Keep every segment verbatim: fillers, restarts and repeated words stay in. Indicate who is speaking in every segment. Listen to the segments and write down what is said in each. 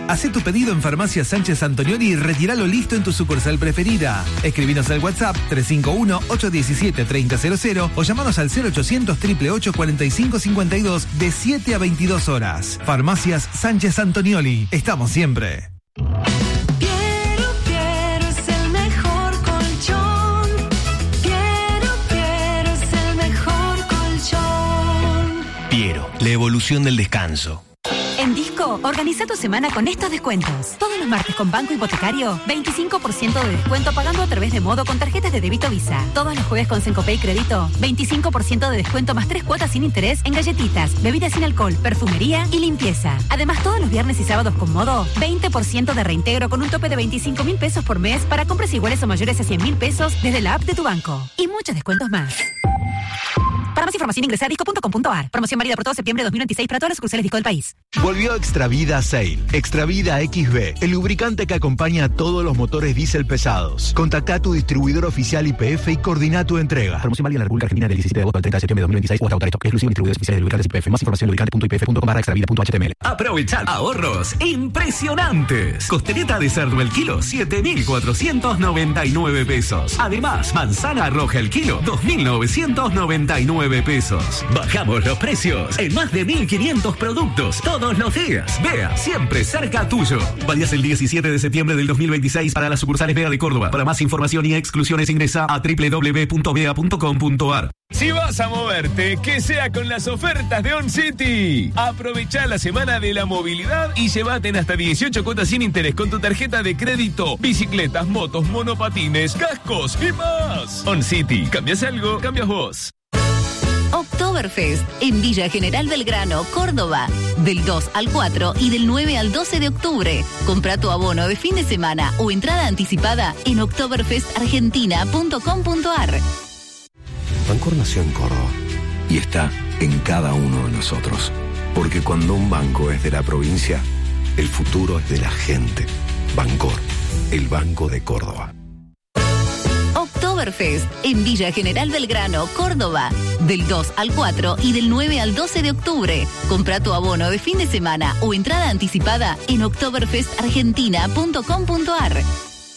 Speaker 1: Hacé tu pedido en Farmacia Sánchez Antonioli y retíralo listo en tu sucursal preferida. Escribinos al WhatsApp tres cinco uno, ocho uno siete, tres cero cero cero o llamanos al cero ochocientos, ocho ocho ocho, cuarenta y cinco cincuenta y dos de siete a veintidós horas. Farmacias Sánchez Antonioli. Estamos siempre.
Speaker 2: Piero, Piero es el mejor colchón. Piero, Piero es el mejor colchón.
Speaker 3: Piero, la evolución del descanso.
Speaker 4: En Disco, organiza tu semana con estos descuentos. Todos los martes con Banco Hipotecario, veinticinco por ciento de descuento pagando a través de Modo con tarjetas de débito Visa. Todos los jueves con Sencopay Crédito, veinticinco por ciento de descuento más tres cuotas sin interés en galletitas, bebidas sin alcohol, perfumería y limpieza. Además, todos los viernes y sábados con Modo, veinte por ciento de reintegro con un tope de veinticinco mil pesos por mes para compras iguales o mayores a cien mil pesos desde la app de tu banco. Y muchos descuentos más. Para más información ingresa a disco punto com punto a r. Promoción válida por todo septiembre de dos mil veintiséis para todas las sucursales Disco del país.
Speaker 3: Volvió Extravida Sale. Extravida X B, el lubricante que acompaña a todos los motores diésel pesados. Contacta a tu distribuidor oficial Y P F y coordina tu entrega. Promoción válida en la República Argentina del diecisiete de agosto al treinta de septiembre de dos mil veintiséis o hasta Autorestock. Exclusivo distribuidores oficiales de lubricantes Y P F. Más información en lubricante punto i p f punto com barra extravida punto h t m l.
Speaker 5: Aprovechar ahorros impresionantes. Costeleta de cerdo el kilo, siete mil cuatrocientos noventa y nueve pesos. Además, manzana roja el kilo, dos mil novecientos noventa y nueve pesos. Bajamos los precios en más de mil quinientos productos todos los días. Vea, siempre cerca tuyo. Válidas el diecisiete de septiembre del dos mil veintiséis para las sucursales Bea de Córdoba. Para más información y exclusiones ingresa a doble u doble u doble u punto bea punto com punto a r.
Speaker 6: Si vas a moverte, que sea con las ofertas de On City. Aprovecha la semana de la movilidad y llévate en hasta dieciocho cuotas sin interés con tu tarjeta de crédito, bicicletas, motos, monopatines, cascos y más. On City, ¿cambias algo? Cambias vos.
Speaker 7: Oktoberfest en Villa General Belgrano, Córdoba, del dos al cuatro y del nueve al doce de octubre. Compra tu abono de fin de semana o entrada anticipada en oktoberfest argentina punto com punto a r.
Speaker 8: Bancor nació en Córdoba y está en cada uno de nosotros. Porque cuando un banco es de la provincia, el futuro es de la gente. Bancor, el Banco de Córdoba.
Speaker 7: Oktoberfest en Villa General Belgrano, Córdoba, del dos al cuatro y del nueve al doce de octubre. Compra tu abono de fin de semana o entrada anticipada en oktoberfest argentina punto com punto a r.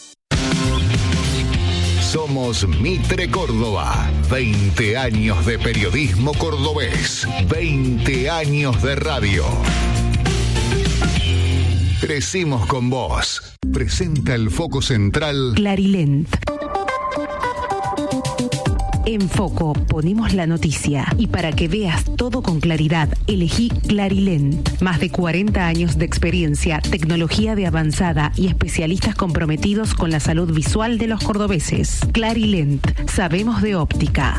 Speaker 9: Somos Mitre Córdoba. veinte años de periodismo cordobés. veinte años de radio. Crecimos con vos. Presenta el foco central
Speaker 10: Clarilent. En Foco ponemos la noticia y para que veas todo con claridad, elegí Clarilent. Más de cuarenta años de experiencia, tecnología de avanzada y especialistas comprometidos con la salud visual de los cordobeses. Clarilent, sabemos de óptica.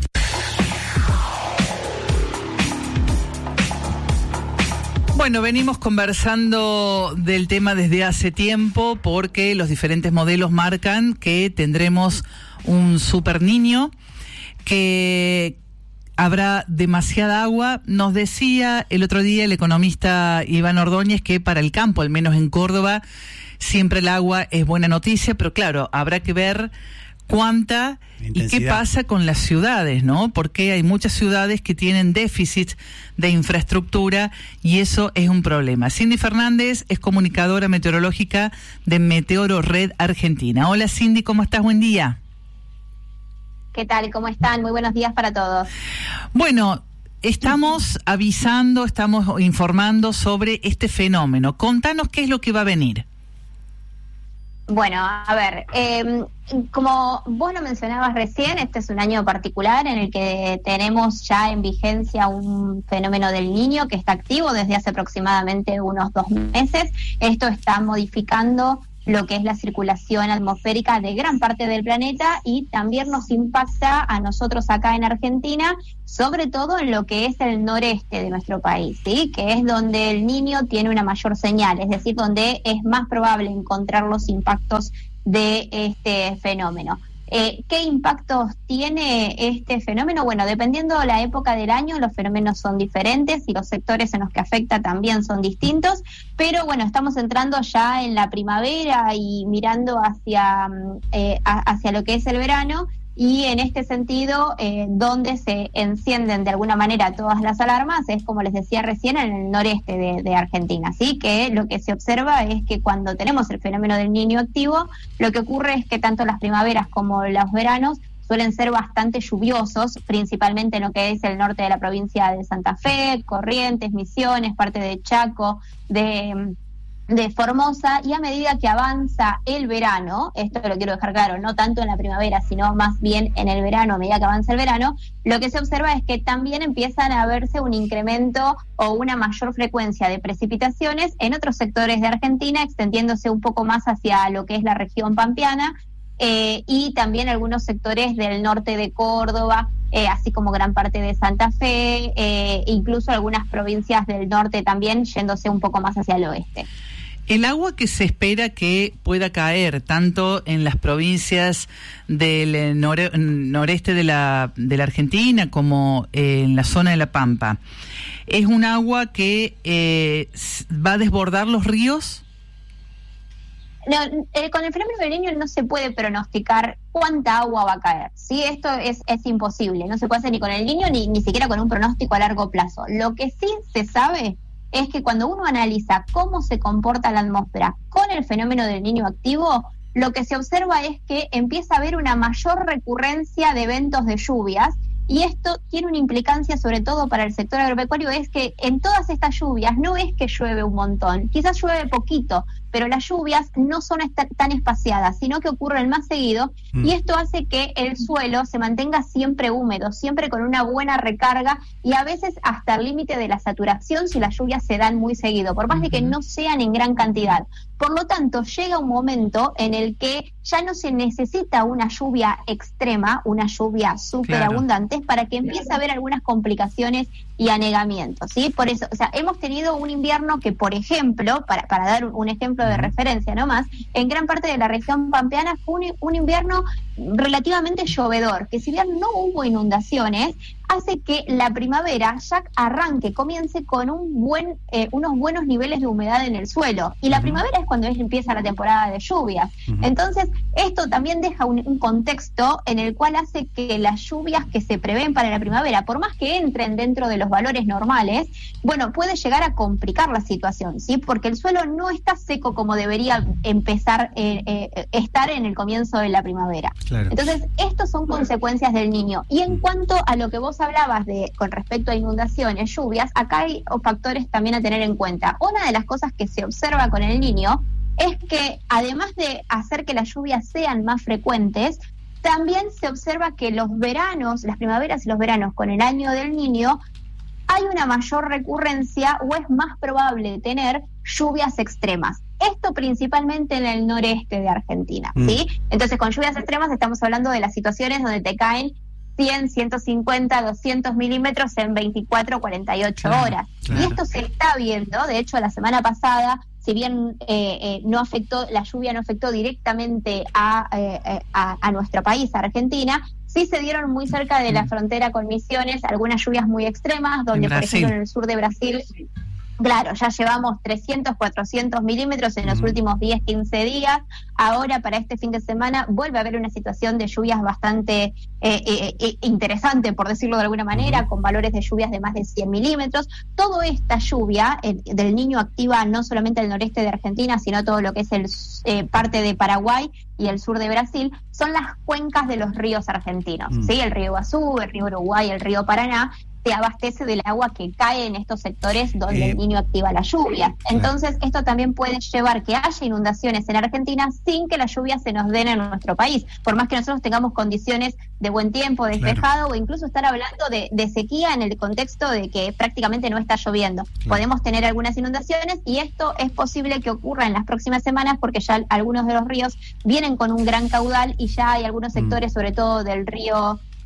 Speaker 11: Bueno, venimos conversando del tema desde hace tiempo porque los diferentes modelos marcan que tendremos un super niño, que habrá demasiada agua. Nos decía el otro día el economista Iván Ordóñez que para el campo, al menos en Córdoba, siempre el agua es buena noticia, pero claro, habrá que ver cuánta y qué pasa con las ciudades, ¿no? Porque hay muchas ciudades que tienen déficit de infraestructura y eso es un problema. Cindy Fernández es comunicadora meteorológica de Meteoro Red Argentina. Hola Cindy, ¿cómo estás? Buen día.
Speaker 12: ¿Qué tal? ¿Cómo están? Muy buenos días para todos.
Speaker 11: Bueno, estamos avisando, estamos informando sobre este fenómeno. Contanos qué es lo que va a venir.
Speaker 12: Bueno, a ver, eh, como vos lo mencionabas recién, este es un año particular en el que tenemos ya en vigencia un fenómeno del Niño que está activo desde hace aproximadamente unos dos meses. Esto está modificando lo que es la circulación atmosférica de gran parte del planeta y también nos impacta a nosotros acá en Argentina, sobre todo en lo que es el noreste de nuestro país, ¿sí? Que es donde el Niño tiene una mayor señal, es decir, donde es más probable encontrar los impactos de este fenómeno. Eh, ¿Qué impactos tiene este fenómeno? Bueno, dependiendo de la época del año, los fenómenos son diferentes y los sectores en los que afecta también son distintos, pero bueno, estamos entrando ya en la primavera y mirando hacia, eh, hacia lo que es el verano, y en este sentido, eh, donde se encienden de alguna manera todas las alarmas es, como les decía recién, en el noreste de, de Argentina. Así que lo que se observa es que cuando tenemos el fenómeno del Niño activo, lo que ocurre es que tanto las primaveras como los veranos suelen ser bastante lluviosos, principalmente en lo que es el norte de la provincia de Santa Fe, Corrientes, Misiones, parte de Chaco, de... de Formosa, y a medida que avanza el verano, esto lo quiero dejar claro, no tanto en la primavera, sino más bien en el verano, a medida que avanza el verano, lo que se observa es que también empiezan a verse un incremento o una mayor frecuencia de precipitaciones en otros sectores de Argentina, extendiéndose un poco más hacia lo que es la región pampeana, eh, y también algunos sectores del norte de Córdoba, eh, así como gran parte de Santa Fe, eh, incluso algunas provincias del norte también, yéndose un poco más hacia el oeste.
Speaker 11: El agua que se espera que pueda caer tanto en las provincias del nore, noreste de la, de la Argentina como en la zona de La Pampa, ¿es un agua que eh, va a desbordar los ríos?
Speaker 12: No, eh, con el fenómeno del Niño no se puede pronosticar cuánta agua va a caer, ¿sí? Esto es, es imposible, no se puede hacer ni con el Niño ni, ni siquiera con un pronóstico a largo plazo. Lo que sí se sabe es que cuando uno analiza cómo se comporta la atmósfera con el fenómeno del Niño activo, lo que se observa es que empieza a haber una mayor recurrencia de eventos de lluvias, y esto tiene una implicancia sobre todo para el sector agropecuario, es que en todas estas lluvias no es que llueve un montón, quizás llueve poquito, pero las lluvias no son tan espaciadas, sino que ocurren más seguido, mm. y esto hace que el suelo se mantenga siempre húmedo, siempre con una buena recarga, y a veces hasta el límite de la saturación si las lluvias se dan muy seguido, por más de que no sean en gran cantidad. Por lo tanto, llega un momento en el que ya no se necesita una lluvia extrema, una lluvia súper abundante, claro, para que empiece a haber algunas complicaciones y anegamientos, ¿sí? Por eso, o sea, hemos tenido un invierno que, por ejemplo, para, para dar un ejemplo de referencia nomás, en gran parte de la región pampeana fue un, un invierno relativamente llovedor, que si bien no hubo inundaciones, hace que la primavera ya arranque, comience con un buen, eh, unos buenos niveles de humedad en el suelo. Y la primavera es cuando es, empieza la temporada de lluvias. Uh-huh. Entonces, esto también deja un, un contexto en el cual hace que las lluvias que se prevén para la primavera, por más que entren dentro de los valores normales, bueno, puede llegar a complicar la situación, ¿sí? Porque el suelo no está seco como debería empezar eh, eh, estar en el comienzo de la primavera. Claro. Entonces, estos son consecuencias del Niño. Y en cuanto a lo que vos hablabas de con respecto a inundaciones, lluvias, acá hay factores también a tener en cuenta. Una de las cosas que se observa con el Niño es que, además de hacer que las lluvias sean más frecuentes, también se observa que los veranos, las primaveras y los veranos con el año del Niño, hay una mayor recurrencia o es más probable tener lluvias extremas. Esto principalmente en el noreste de Argentina, ¿sí? Mm. Entonces, con lluvias extremas estamos hablando de las situaciones donde te caen cien, ciento cincuenta, doscientos milímetros en veinticuatro, cuarenta y ocho claro, horas. Claro. Y esto se está viendo, de hecho, la semana pasada, si bien eh, eh, no afectó, la lluvia no afectó directamente a, eh, a, a nuestro país, a Argentina, sí se dieron muy cerca de la frontera con Misiones algunas lluvias muy extremas, donde, por ejemplo, en el sur de Brasil, claro, ya llevamos trescientos, cuatrocientos milímetros en los mm. últimos diez, quince días. Ahora, para este fin de semana, vuelve a haber una situación de lluvias bastante eh, eh, eh, interesante, por decirlo de alguna manera, mm. con valores de lluvias de más de cien milímetros. Toda esta lluvia eh, del Niño activa no solamente el noreste de Argentina, sino todo lo que es el eh, parte de Paraguay y el sur de Brasil, son las cuencas de los ríos argentinos, mm. ¿sí? El río Iguazú, el río Uruguay, el río Paraná, se abastece del agua que cae en estos sectores donde eh, el Niño activa la lluvia. Entonces, claro, esto también puede llevar que haya inundaciones en Argentina sin que las lluvias se nos den en nuestro país, por más que nosotros tengamos condiciones de buen tiempo, despejado, claro, o incluso estar hablando de, de sequía en el contexto de que prácticamente no está lloviendo. Claro. Podemos tener algunas inundaciones y esto es posible que ocurra en las próximas semanas porque ya algunos de los ríos vienen con un gran caudal y ya hay algunos sectores, mm. sobre todo del río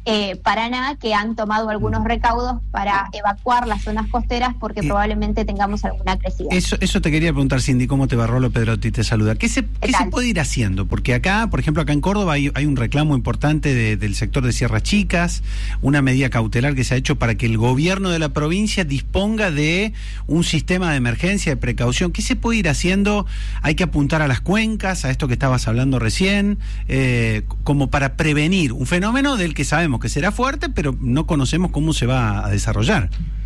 Speaker 12: eh, Paraná, que han tomado algunos recaudos para evacuar las zonas costeras porque
Speaker 13: Eh,
Speaker 12: probablemente tengamos alguna crecida.
Speaker 13: Eso, eso te quería preguntar, Cindy. ¿Cómo te va? Rolo Pedrotti te saluda. ¿Qué se, qué se puede ir haciendo? Porque acá, por ejemplo, acá en Córdoba hay, hay un reclamo importante de, del sector de Sierras Chicas, una medida cautelar que se ha hecho para que el gobierno de la provincia disponga de un sistema de emergencia, de precaución. ¿Qué se puede ir haciendo? Hay que apuntar a las cuencas, a esto que estabas hablando recién, eh, como para prevenir un fenómeno del que sabemos que será fuerte, pero no conocemos cómo se va a desarrollar.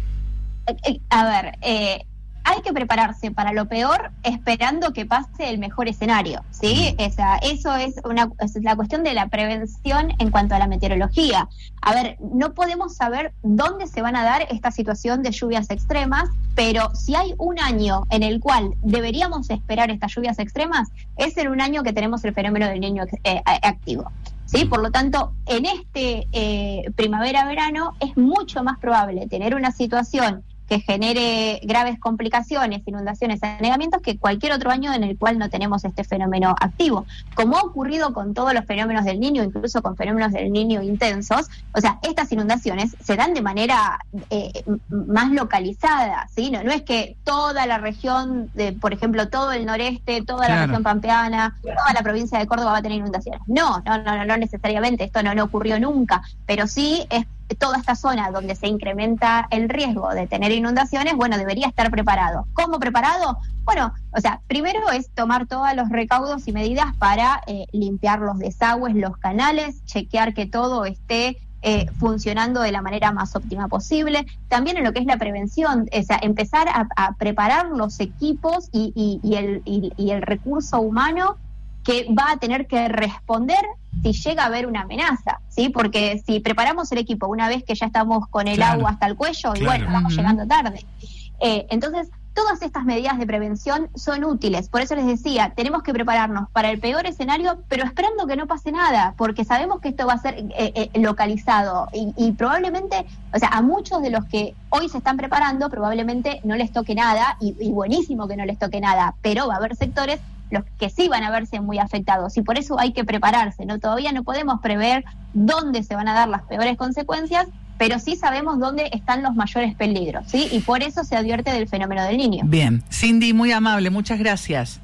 Speaker 12: A ver, eh, hay que prepararse para lo peor esperando que pase el mejor escenario, ¿sí? O sea, eso es una es la cuestión de la prevención en cuanto a la meteorología. A ver, no podemos saber dónde se van a dar esta situación de lluvias extremas, pero si hay un año en el cual deberíamos esperar estas lluvias extremas, es en un año que tenemos el fenómeno del Niño eh, activo. ¿Sí? Por lo tanto, en este eh, primavera-verano es mucho más probable tener una situación que genere graves complicaciones, inundaciones, anegamientos, que cualquier otro año en el cual no tenemos este fenómeno activo. Como ha ocurrido con todos los fenómenos del Niño, incluso con fenómenos del Niño intensos, o sea, estas inundaciones se dan de manera eh, más localizada, ¿sí? No, no es que toda la región, de, por ejemplo, todo el noreste, toda
Speaker 14: Claro.
Speaker 12: la región pampeana, toda la provincia de Córdoba va a tener inundaciones. No, no, no, no, no necesariamente, esto no, no ocurrió nunca, pero sí es toda esta zona donde se incrementa el riesgo de tener inundaciones, bueno, debería estar preparado. ¿Cómo preparado? Bueno, o sea, primero es tomar todos los recaudos y medidas para eh, limpiar los desagües, los canales, chequear que todo esté eh, funcionando de la manera más óptima posible. También en lo que es la prevención, o sea, empezar a, a preparar los equipos y, y, y, el, y, y el recurso humano que va a tener que responder si llega a haber una amenaza, ¿sí? Porque si preparamos el equipo una vez que ya estamos con el
Speaker 14: Claro.
Speaker 12: agua hasta el cuello, y
Speaker 14: Claro.
Speaker 12: bueno, estamos
Speaker 14: Ujú.
Speaker 12: llegando tarde. Eh, entonces, todas estas medidas de prevención son útiles. Por eso les decía, tenemos que prepararnos para el peor escenario, pero esperando que no pase nada, porque sabemos que esto va a ser eh, eh, localizado y, y probablemente, o sea, a muchos de los que hoy se están preparando, probablemente no les toque nada, y, y buenísimo que no les toque nada, pero va a haber sectores los que sí van a verse muy afectados, y por eso hay que prepararse, ¿no? Todavía no podemos prever dónde se van a dar las peores consecuencias, pero sí sabemos dónde están los mayores peligros, ¿sí? Y por eso se advierte del fenómeno del Niño.
Speaker 11: Bien, Cindy, muy amable, muchas gracias.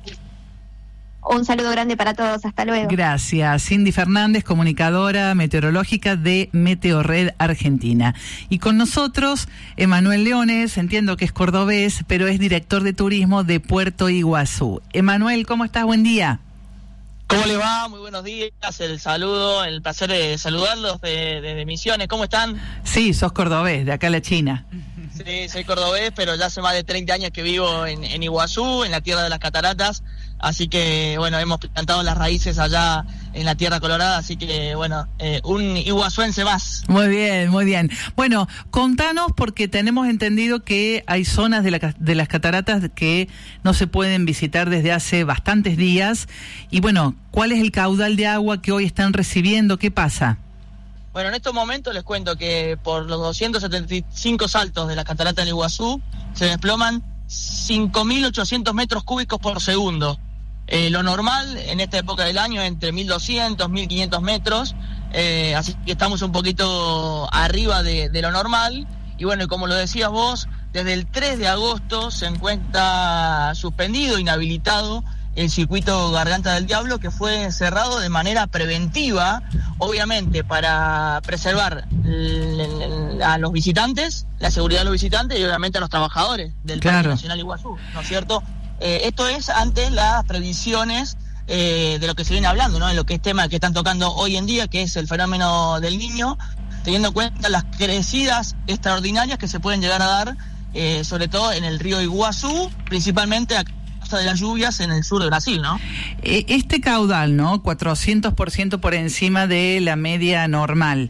Speaker 12: Un saludo grande para todos, hasta luego.
Speaker 11: Gracias. Cindy Fernández, comunicadora meteorológica de Meteorred Argentina. Y con nosotros, Emanuel Leones, entiendo que es cordobés, pero es director de turismo de Puerto Iguazú. Emanuel, ¿cómo estás? Buen día.
Speaker 14: ¿Cómo le va? Muy buenos días, el saludo, el placer de saludarlos de, de, de Misiones. ¿Cómo están?
Speaker 11: Sí, sos cordobés, de acá a la China.
Speaker 14: Sí, soy cordobés, pero ya hace más de treinta años que vivo en, en Iguazú, en la tierra de las cataratas, así que, bueno, hemos plantado las raíces allá en la tierra colorada, así que, bueno, eh, un iguazuense más.
Speaker 11: Muy bien, muy bien. Bueno, contanos, porque tenemos entendido que hay zonas de, la, de las cataratas que no se pueden visitar desde hace bastantes días, y bueno, ¿cuál es el caudal de agua que hoy están recibiendo? ¿Qué pasa?
Speaker 14: Bueno, en estos momentos les cuento que por los doscientos setenta y cinco saltos de la catarata del Iguazú se desploman cinco mil ochocientos metros cúbicos por segundo. Eh, lo normal en esta época del año es entre mil doscientos, mil quinientos metros, eh, así que estamos un poquito arriba de, de lo normal. Y bueno, como lo decías vos, desde el tres de agosto se encuentra suspendido, inhabilitado, el circuito Garganta del Diablo, que fue cerrado de manera preventiva, obviamente para preservar l- l- a los visitantes, la seguridad de los visitantes y obviamente a los trabajadores del
Speaker 11: Claro.
Speaker 14: Parque Nacional Iguazú, ¿no es cierto? Eh, esto es ante las previsiones eh, de lo que se viene hablando, ¿no? De lo que es tema que están tocando hoy en día, que es el fenómeno del Niño, teniendo en cuenta las crecidas extraordinarias que se pueden llegar a dar, eh, sobre todo en el río Iguazú, principalmente a de las lluvias en el sur de Brasil, ¿no?
Speaker 11: Eh, Este caudal, ¿no? cuatrocientos por ciento por encima de la media normal.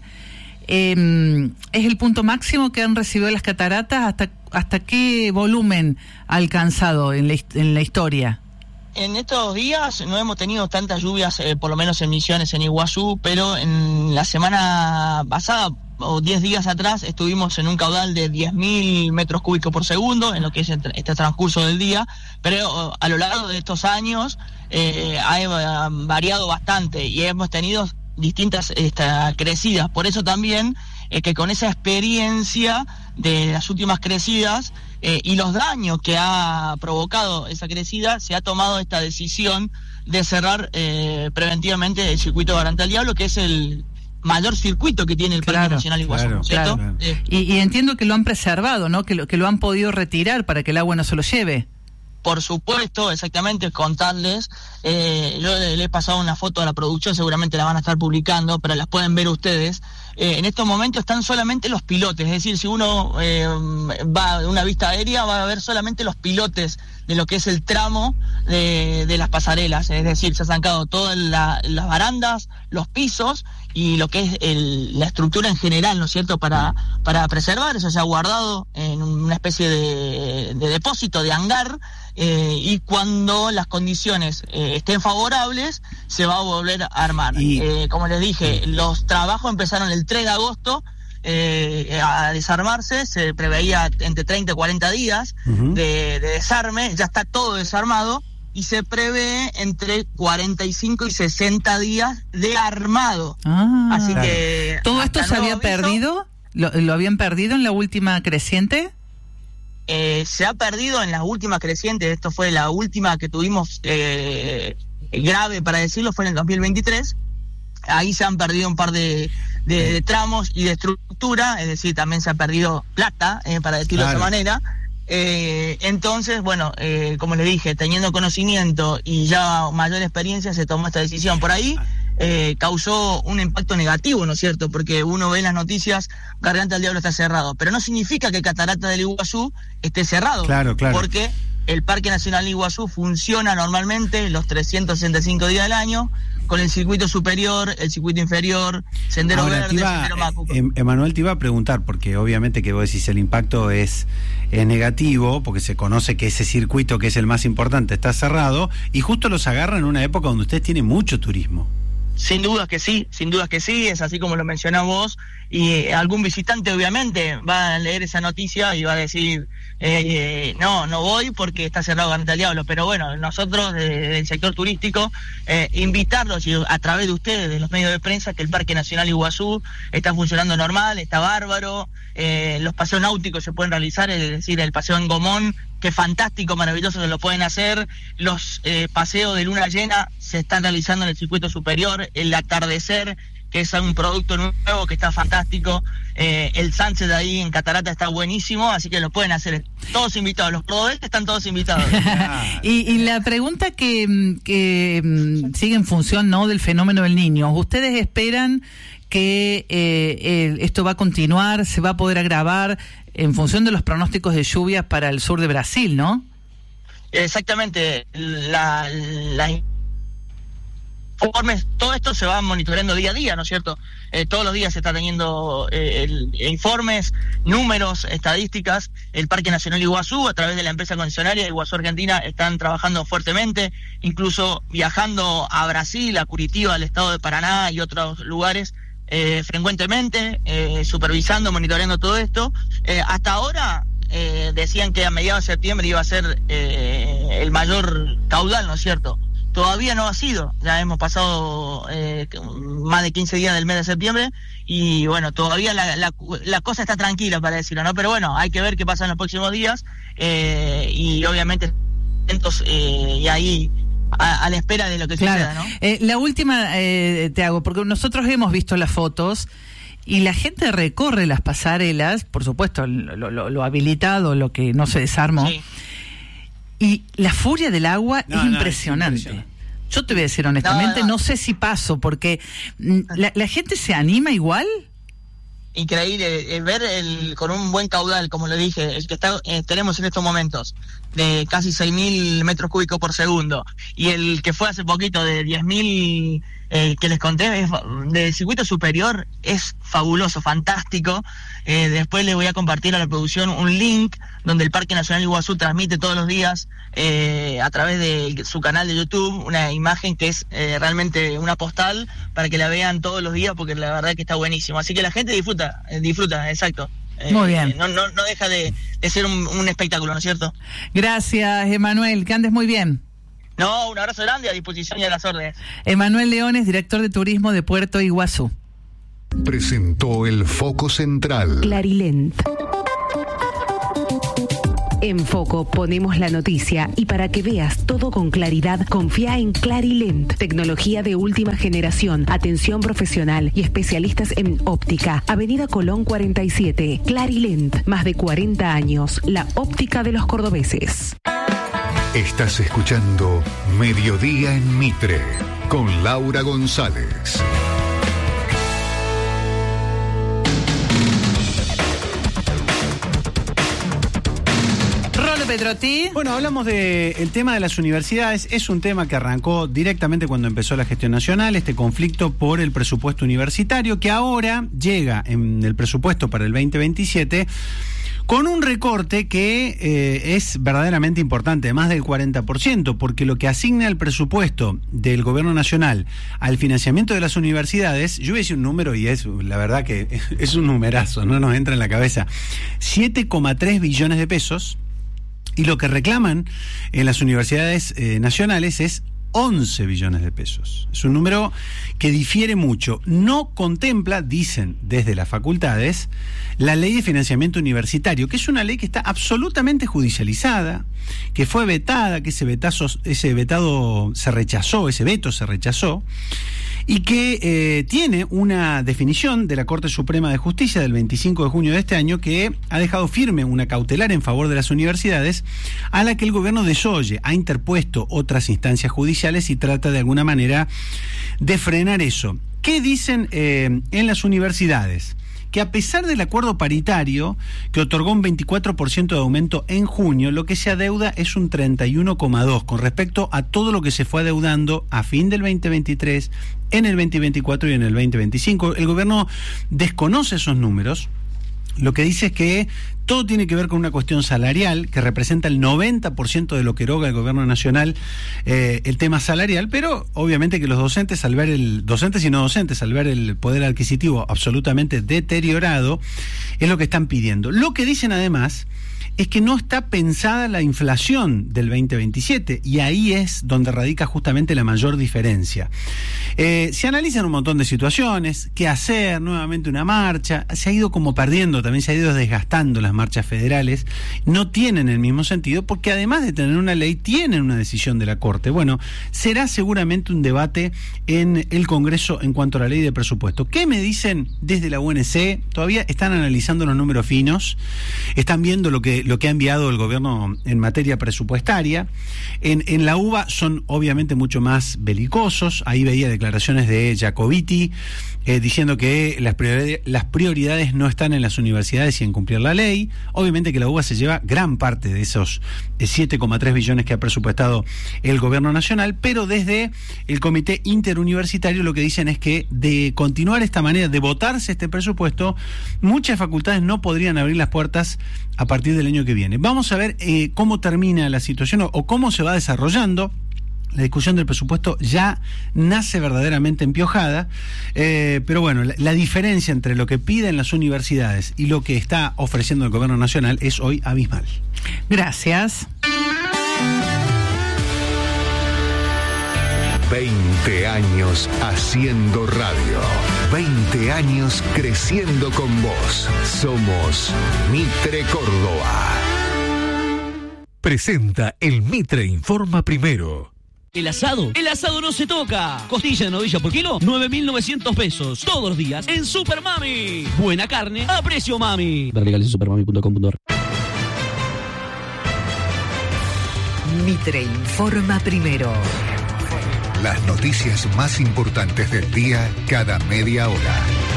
Speaker 11: Eh, ¿Es el punto máximo que han recibido las cataratas? ¿Hasta, hasta qué volumen ha alcanzado en la, hist- en la historia?
Speaker 14: En estos días no hemos tenido tantas lluvias, eh, por lo menos en Misiones, en Iguazú, pero en la semana pasada, o diez días atrás, estuvimos en un caudal de diez mil metros cúbicos por segundo, en lo que es este este transcurso del día, pero uh, a lo largo de estos años eh, ha eh, variado bastante y hemos tenido distintas esta, crecidas. Por eso también eh, que con esa experiencia de las últimas crecidas eh, y los daños que ha provocado esa crecida, se ha tomado esta decisión de cerrar eh, preventivamente el circuito Garganta del Diablo, que es el mayor circuito que tiene el Parque
Speaker 11: Claro,
Speaker 14: Nacional Iguazú,
Speaker 11: claro,
Speaker 14: ¿cierto?
Speaker 11: claro.
Speaker 14: Eh,
Speaker 11: Y, y entiendo que lo han preservado, ¿no? Que lo, que lo han podido retirar para que el agua no se lo lleve.
Speaker 14: Por supuesto, exactamente, contarles, eh, yo le, le he pasado una foto a la producción, seguramente la van a estar publicando, pero las pueden ver ustedes. Eh, en estos momentos están solamente los pilotes, es decir, si uno eh, va de una vista aérea, va a ver solamente los pilotes de lo que es el tramo de, de las pasarelas, es decir, se han sacado todas la, las barandas, los pisos y lo que es el, la estructura en general, ¿no es cierto?, para, para preservar, eso se ha guardado en una especie de, de depósito, de hangar, eh, y cuando las condiciones eh, estén favorables, se va a volver a armar.
Speaker 13: Y...
Speaker 14: Eh, como les dije, los trabajos empezaron el tres de agosto, Eh, a desarmarse, se preveía entre treinta y cuarenta días uh-huh. de, de desarme, ya está todo desarmado y se prevé entre cuarenta y cinco y sesenta días de armado.
Speaker 11: Ah,
Speaker 14: Así
Speaker 11: claro.
Speaker 14: que
Speaker 11: ¿todo esto se había aviso, perdido? ¿Lo, ¿Lo habían perdido en la última creciente?
Speaker 14: Eh, se ha perdido en las últimas crecientes, esto fue la última que tuvimos eh, grave para decirlo, fue en el dos mil veintitrés. Ahí se han perdido un par de, de, de tramos y de estructura, es decir, también se ha perdido plata, eh, para decirlo claro. de esa manera. Eh, entonces, bueno, eh, como les dije, teniendo conocimiento y ya mayor experiencia, se tomó esta decisión. Por ahí eh, causó un impacto negativo, ¿no es cierto? Porque uno ve en las noticias, Garganta del Diablo está cerrado, pero no significa que Catarata del Iguazú esté cerrado.
Speaker 13: Claro, claro.
Speaker 14: Porque el Parque Nacional Iguazú funciona normalmente los trescientos sesenta y cinco días del año, con el circuito superior, el circuito inferior, Sendero
Speaker 13: Ahora,
Speaker 14: Verde,
Speaker 13: iba,
Speaker 14: Sendero Macuco.
Speaker 13: Eh, Emanuel, te iba a preguntar, porque obviamente que vos decís el impacto es, es negativo, porque se conoce que ese circuito, que es el más importante, está cerrado, y justo los agarra en una época donde ustedes tienen mucho turismo.
Speaker 14: Sin dudas que sí, sin dudas que sí, es así como lo mencionás vos, y algún visitante obviamente va a leer esa noticia y va a decir, eh, eh, no, no voy porque está cerrado Garganta del Diablo, pero bueno, nosotros desde del sector turístico, eh, invitarlos y a través de ustedes, de los medios de prensa, que el Parque Nacional Iguazú está funcionando normal, está bárbaro, eh, los paseos náuticos se pueden realizar, es decir, el paseo en Gomón, que fantástico, maravilloso, se lo pueden hacer, los eh, paseos de luna llena se están realizando en el circuito superior, el atardecer, que es un producto nuevo que está fantástico, eh, el sunset de ahí en Catarata está buenísimo, así que lo pueden hacer, todos invitados, los cordobeses están todos invitados.
Speaker 11: y, y la pregunta que, que sigue en función, ¿no?, del fenómeno del Niño, ¿ustedes esperan que eh, eh, esto va a continuar, se va a poder agravar en función de los pronósticos de lluvias para el sur de Brasil, ¿no?
Speaker 14: Exactamente, la, la informes, todo esto se va monitoreando día a día, ¿no es cierto? Eh, todos los días se está teniendo eh, el, informes, números, estadísticas. El Parque Nacional Iguazú, a través de la empresa concesionaria Iguazú Argentina, están trabajando fuertemente, incluso viajando a Brasil, a Curitiba, al estado de Paraná y otros lugares, eh, frecuentemente, eh, supervisando, monitoreando todo esto. Eh, hasta ahora eh, decían que a mediados de septiembre iba a ser eh, el mayor caudal, ¿no es cierto? Todavía no ha sido, ya hemos pasado eh, más de quince días del mes de septiembre y bueno, todavía la, la, la cosa está tranquila, para decirlo, ¿no? Pero bueno, hay que ver qué pasa en los próximos días eh, y obviamente atentos eh, y ahí a, a la espera de lo que
Speaker 11: claro.
Speaker 14: suceda, ¿no?
Speaker 11: Eh, la última eh, te hago, porque nosotros hemos visto las fotos y la gente recorre las pasarelas, por supuesto, lo, lo, lo habilitado, lo que no se desarmó. Sí. Y la furia del agua no, es, no, impresionante. es impresionante. Yo te voy a decir honestamente, no, no. no sé si paso, porque la, la gente se anima igual.
Speaker 14: Increíble, eh, ver el, con un buen caudal, como le dije, el que está, eh, tenemos en estos momentos, de casi seis mil metros cúbicos por segundo, y el que fue hace poquito de diez mil, eh, que les conté, es, de circuito superior, es fabuloso, fantástico. Eh, después les voy a compartir a la producción un link donde el Parque Nacional Iguazú transmite todos los días eh, a través de su canal de YouTube una imagen que es eh, realmente una postal para que la vean todos los días, porque la verdad que está buenísimo. Así que la gente disfruta, eh, disfruta, exacto. Eh,
Speaker 11: Muy bien.
Speaker 14: No, no, no deja de, de ser un, un espectáculo, ¿no es cierto?
Speaker 11: Gracias, Emanuel, que andes muy bien.
Speaker 14: No, un abrazo grande, a disposición y a las órdenes.
Speaker 11: Emanuel Leones, director de turismo de Puerto Iguazú.
Speaker 9: Presentó el Foco Central.
Speaker 10: Clarilent. En Foco ponemos la noticia y para que veas todo con claridad, confía en Clarilent. Tecnología de última generación, atención profesional y especialistas en óptica. Avenida Colón cuarenta y siete. Clarilent, más de cuarenta años. La óptica de los cordobeses.
Speaker 9: Estás escuchando Mediodía en Mitre con Laura González.
Speaker 11: Pedrotti.
Speaker 13: Bueno, hablamos del tema de las universidades. Es un tema que arrancó directamente cuando empezó la gestión nacional, este conflicto por el presupuesto universitario, que ahora llega en el presupuesto para el veinte veintisiete con un recorte que eh, es verdaderamente importante, más del cuarenta por ciento, porque lo que asigna el presupuesto del gobierno nacional al financiamiento de las universidades, yo voy a decir un número y es, la verdad que es un numerazo, no nos entra en la cabeza, siete coma tres billones de pesos. Y lo que reclaman en las universidades eh, nacionales es once billones de pesos. Es un número que difiere mucho. No contempla, dicen desde las facultades, la ley de financiamiento universitario, que es una ley que está absolutamente judicializada, que fue vetada, que ese vetazo, ese vetado se rechazó, ese veto se rechazó, y que eh, tiene una definición de la Corte Suprema de Justicia del veinticinco de junio de este año que ha dejado firme una cautelar en favor de las universidades a la que el gobierno desoye, ha interpuesto otras instancias judiciales y trata de alguna manera de frenar eso. ¿Qué dicen eh, en las universidades? Que a pesar del acuerdo paritario que otorgó un veinticuatro por ciento de aumento en junio, lo que se adeuda es un treinta y uno coma dos con respecto a todo lo que se fue adeudando a fin del veinte veintitrés, en el veinte veinticuatro y en el veinte veinticinco. El gobierno desconoce esos números. Lo que dice es que todo tiene que ver con una cuestión salarial que representa el noventa por ciento de lo que eroga el gobierno nacional, eh, el tema salarial, pero obviamente que los docentes, al ver el docentes y no docentes, al ver el poder adquisitivo absolutamente deteriorado, es lo que están pidiendo. Lo que dicen además es que no está pensada la inflación del veinte veintisiete y ahí es donde radica justamente la mayor diferencia. Eh, se analizan un montón de situaciones, qué hacer, nuevamente una marcha, se ha ido como perdiendo, también se ha ido desgastando las marchas federales, no tienen el mismo sentido porque además de tener una ley, tienen una decisión de la Corte. Bueno, será seguramente un debate en el Congreso en cuanto a la ley de presupuesto. ¿Qué me dicen desde la U N C? Todavía están analizando los números finos, están viendo lo que lo que ha enviado el gobierno en materia presupuestaria. En, en la U B A son obviamente mucho más belicosos. Ahí veía declaraciones de Jacobiti eh, diciendo que las prioridades, las prioridades no están en las universidades y en cumplir la ley. Obviamente que la U B A se lleva gran parte de esos siete coma tres billones que ha presupuestado el gobierno nacional, pero desde el Comité Interuniversitario lo que dicen es que de continuar esta manera, de votarse este presupuesto, muchas facultades no podrían abrir las puertas a partir del año que viene. Vamos a ver eh, cómo termina la situación o, o cómo se va desarrollando. La discusión del presupuesto ya nace verdaderamente empiojada, eh, pero bueno, la, la diferencia entre lo que piden las universidades y lo que está ofreciendo el gobierno nacional es hoy abismal.
Speaker 11: Gracias.
Speaker 9: veinte años haciendo radio. veinte años creciendo con vos. Somos Mitre Córdoba.
Speaker 5: Presenta el Mitre Informa Primero.
Speaker 15: El asado, el asado no se toca. Costilla de novilla por kilo, nueve mil novecientos pesos. Todos los días en Super Mami. Buena carne a precio mami. Ver legales en supermami punto com punto ar.
Speaker 16: Mitre Informa Primero.
Speaker 9: Las noticias más importantes del día cada media hora.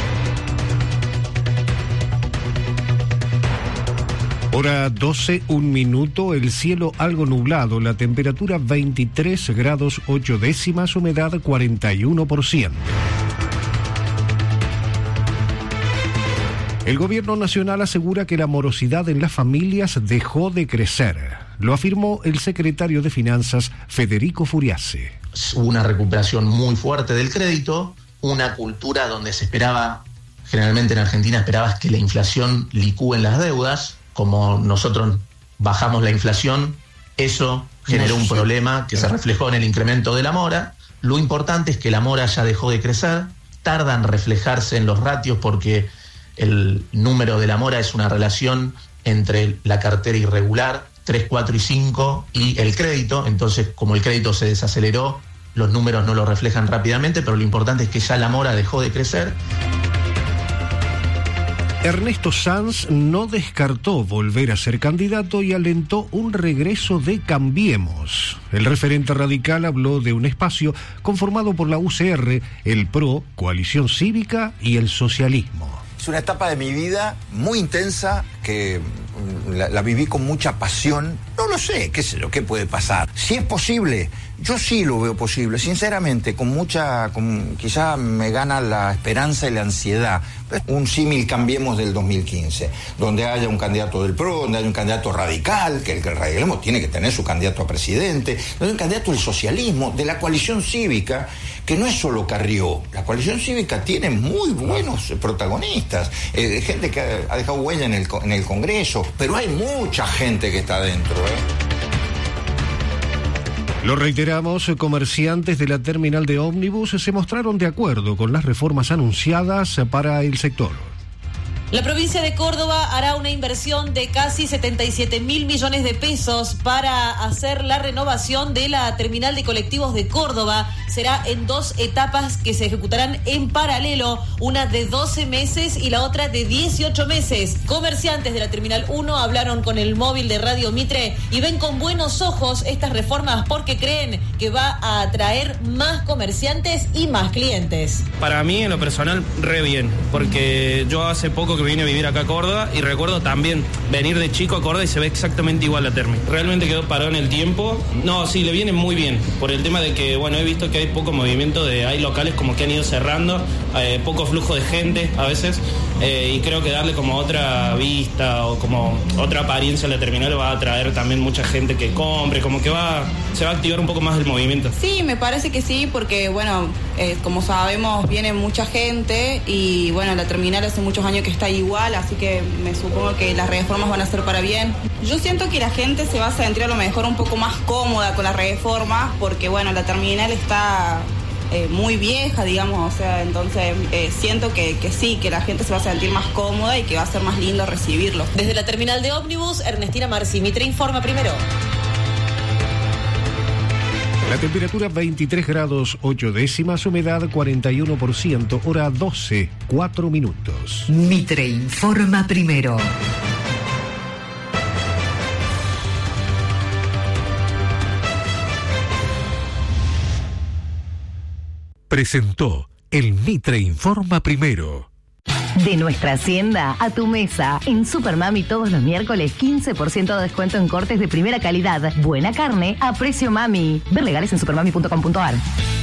Speaker 17: Hora doce, un minuto, el cielo algo nublado, la temperatura veintitrés grados ocho décimas, humedad cuarenta y uno por ciento. El gobierno nacional asegura que la morosidad en las familias dejó de crecer. Lo afirmó el secretario de Finanzas, Federico Furiase.
Speaker 18: Hubo una recuperación muy fuerte del crédito, una cultura donde se esperaba, generalmente en Argentina esperabas que la inflación licúe en las deudas. Como nosotros bajamos la inflación, eso generó
Speaker 19: no
Speaker 18: un
Speaker 19: sé.
Speaker 18: problema que se reflejó en el incremento de la mora. Lo importante es que la mora ya dejó de crecer, tarda en reflejarse en los ratios porque el número de la mora es una relación entre la cartera irregular, tres, cuatro y cinco, y el crédito. Entonces, como el crédito se desaceleró, los números no lo reflejan rápidamente, pero lo importante es que ya la mora dejó de crecer.
Speaker 17: Ernesto Sanz no descartó volver a ser candidato y alentó un regreso de Cambiemos. El referente radical habló de un espacio conformado por la U C R, el P R O, Coalición Cívica y el socialismo.
Speaker 19: Es una etapa de mi vida muy intensa que la, la viví con mucha pasión. No lo sé, qué sé yo, qué puede pasar. Si es posible, yo sí lo veo posible, sinceramente, con mucha, con, quizá me gana la esperanza y la ansiedad. Un símil Cambiemos del dos mil quince, donde haya un candidato del P R O, donde haya un candidato radical, que el, que el radicalismo tiene que tener su candidato a presidente, donde hay un candidato del socialismo, de la coalición cívica, que no es solo Carrió. La coalición cívica tiene muy buenos protagonistas, eh, gente que ha, ha dejado huella en el, en el Congreso, pero hay mucha gente que está adentro, ¿eh?
Speaker 17: Lo reiteramos, comerciantes de la terminal de ómnibus se mostraron de acuerdo con las reformas anunciadas para el sector.
Speaker 20: La provincia de Córdoba hará una inversión de casi setenta y siete mil millones de pesos para hacer la renovación de la terminal de colectivos de Córdoba. Será en dos etapas que se ejecutarán en paralelo, una de doce meses y la otra de dieciocho meses. Comerciantes de la terminal uno hablaron con el móvil de Radio Mitre y ven con buenos ojos estas reformas porque creen que va a atraer más comerciantes y más clientes.
Speaker 21: Para mí, en lo personal, re bien, porque yo hace poco que vine a vivir acá a Córdoba y recuerdo también venir de chico a Córdoba y se ve exactamente igual la termi. Realmente quedó parado en el tiempo. No, sí, le viene muy bien, por el tema de que, bueno, he visto que hay poco movimiento, de hay locales como que han ido cerrando, eh, poco flujo de gente a veces, eh, y creo que darle como otra vista o como otra apariencia a la terminal va a atraer también mucha gente que compre, como que va, se va a activar un poco más el movimiento.
Speaker 22: Sí, me parece que sí, porque bueno, eh, como sabemos viene mucha gente y bueno, la terminal hace muchos años que está igual, así que me supongo que las reformas van a ser para bien. Yo siento que la gente se va a sentir a lo mejor un poco más cómoda con las reformas, porque bueno, la terminal está eh, muy vieja, digamos, o sea, entonces eh, siento que, que sí, que la gente se va a sentir más cómoda y que va a ser más lindo recibirlo.
Speaker 20: Desde la terminal de ómnibus, Ernestina Marci, Mitre informa primero.
Speaker 17: La temperatura veintitrés grados ocho décimas, humedad cuarenta y uno por ciento, hora doce, cuatro minutos.
Speaker 16: Mitre informa primero.
Speaker 23: Presentó el Mitre informa primero.
Speaker 7: De nuestra hacienda a tu mesa. En Supermami todos los miércoles quince por ciento de descuento en cortes de primera calidad. Buena carne a precio mami. Ver legales en supermami punto com punto ar.